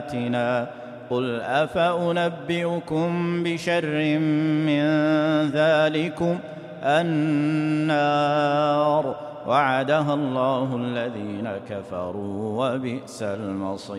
قل أفأنبئكم بشر من ذلكم النار وعدها الله الذين كفروا وبئس المصير.